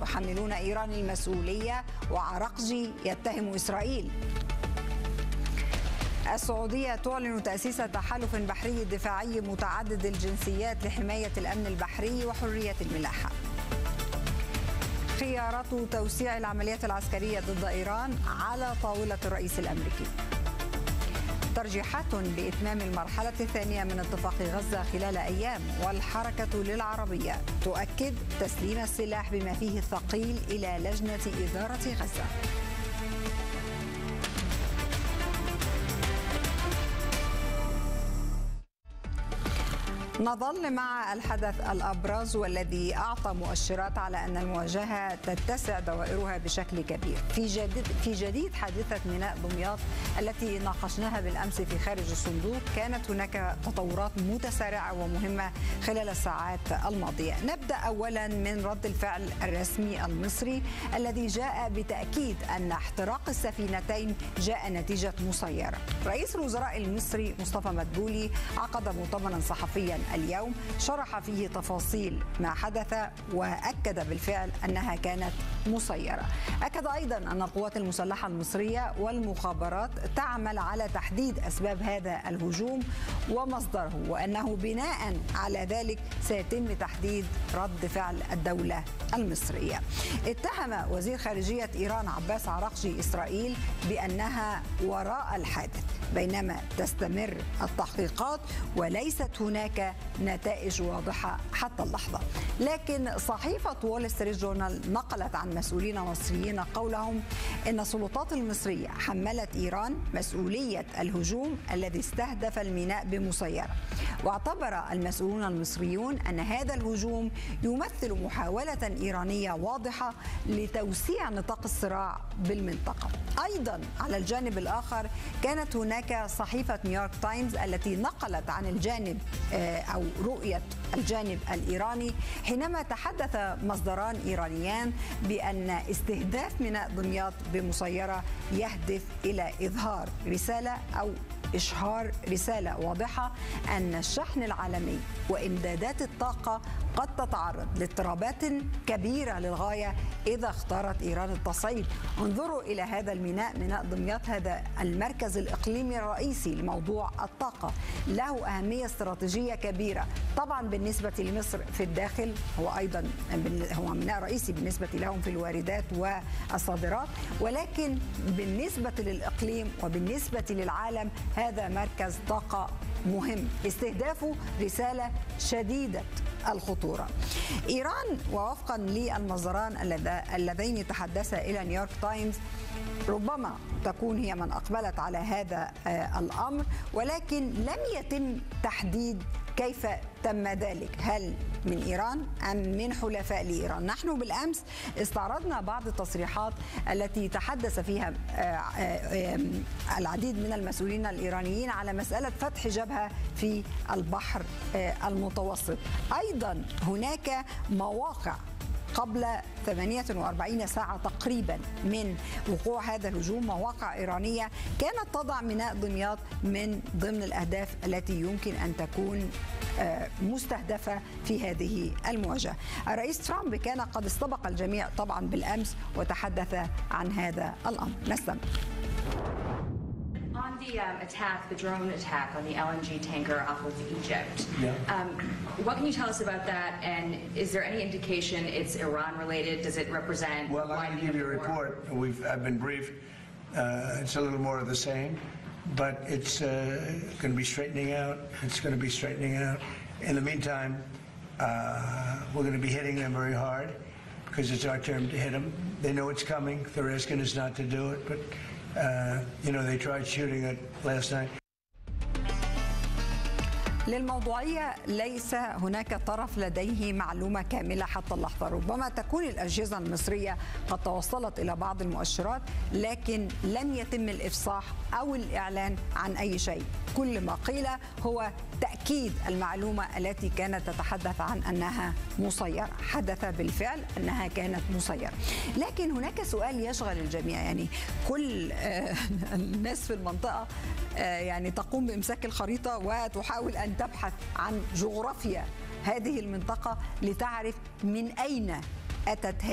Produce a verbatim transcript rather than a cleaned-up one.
يحملون إيران المسؤولية، وعراقجي يتهم إسرائيل. السعودية تعلن تأسيس تحالف بحري دفاعي متعدد الجنسيات لحماية الأمن البحري وحرية الملاحة. خيارات توسيع العمليات العسكرية ضد إيران على طاولة الرئيس الأمريكي. ترجيحات لإتمام المرحلة الثانية من اتفاق غزة خلال أيام، والحركة للعربية تؤكد تسليم السلاح بما فيه الثقيل إلى لجنة إدارة غزة. نظل مع الحدث الأبرز والذي أعطى مؤشرات على أن المواجهة تتسع دوائرها بشكل كبير. في جديد في جديد حادثة ميناء دمياط التي ناقشناها بالأمس في خارج الصندوق، كانت هناك تطورات متسارعة ومهمة خلال الساعات الماضية. نبدأ أولا من رد الفعل الرسمي المصري الذي جاء بتأكيد أن احتراق السفينتين جاء نتيجة مسيرة. رئيس الوزراء المصري مصطفى مدبولي عقد مؤتمرا صحفيا اليوم شرح فيه تفاصيل ما حدث، وأكد بالفعل أنها كانت مسيرة. أكد أيضا أن القوات المسلحة المصرية والمخابرات تعمل على تحديد أسباب هذا الهجوم ومصدره، وأنه بناء على ذلك سيتم تحديد رد فعل الدولة المصرية. اتهم وزير خارجية إيران عباس عراقجي إسرائيل بأنها وراء الحادث، بينما تستمر التحقيقات وليست هناك نتائج واضحة حتى اللحظة. لكن صحيفة وول ستريت جورنال نقلت عن مسؤولين مصريين قولهم إن السلطات المصرية حملت إيران مسؤولية الهجوم الذي استهدف الميناء بمسيرة، واعتبر المسؤولون المصريون أن هذا الهجوم يمثل محاولة إيرانية واضحة لتوسيع نطاق الصراع بالمنطقة. أيضا على الجانب الآخر كانت هناك صحيفة نيويورك تايمز التي نقلت عن الجانب أو رؤية الجانب الإيراني، حينما تحدث مصدران إيرانيان بأن استهداف ميناء دمياط بمسيرة يهدف إلى إظهار رسالة أو إشهار رسالة واضحة أن الشحن العالمي وإمدادات الطاقة قد تتعرض لاضطرابات كبيرة للغاية إذا اختارت إيران التصعيد. انظروا إلى هذا الميناء، ميناء دمياط، هذا المركز الإقليمي الرئيسي لموضوع الطاقة، له أهمية استراتيجية كبيرة. طبعا بالنسبة لمصر في الداخل هو أيضا هو ميناء رئيسي بالنسبة لهم في الواردات والصادرات، ولكن بالنسبة للإقليم وبالنسبة للعالم هذا مركز طاقة مهم، استهدافه رسالة شديدة الخطورة. إيران ووفقا للمصدران اللذين تحدثا إلى نيويورك تايمز ربما تكون هي من أقبلت على هذا الأمر، ولكن لم يتم تحديد كيف تم ذلك، هل من إيران أم من حلفاء لإيران. نحن بالأمس استعرضنا بعض التصريحات التي تحدث فيها العديد من المسؤولين الإيرانيين على مسألة فتح جبهة في البحر المتوسط. أيضا هناك مواقع قبل ثمانية وأربعين ساعة تقريبا من وقوع هذا الهجوم، مواقع إيرانية كانت تضع ميناء دمياط من ضمن الأهداف التي يمكن أن تكون مستهدفة في هذه المواجهة. الرئيس ترامب كان قد استبق الجميع طبعا بالأمس وتحدث عن هذا الأمر. نستمع. On the um, attack, the drone attack on the L N G tanker off of Egypt, yeah. um, what can you tell us about that? And is there any indication it's Iran related? Does it represent? Well, I can give you a report. We've I've been briefed. Uh, it's a little more of the same, but it's uh, going to be straightening out. It's going to be straightening out. In the meantime, uh, we're going to be hitting them very hard because it's our turn to hit them. They know it's coming. They're asking us not to do it, but. Uh, you know, they tried shooting it last night. للموضوعية ليس هناك طرف لديه معلومة كاملة حتى اللحظة. ربما تكون الأجهزة المصرية قد توصلت إلى بعض المؤشرات، لكن لم يتم الإفصاح أو الإعلان عن أي شيء. كل ما قيل هو تأكيد المعلومة التي كانت تتحدث عن أنها مسيرة. حدث بالفعل أنها كانت مسيرة، لكن هناك سؤال يشغل الجميع. يعني كل الناس في المنطقة يعني تقوم بإمساك الخريطة وتحاول أن تبحث عن جغرافيا هذه المنطقة لتعرف من أين أتت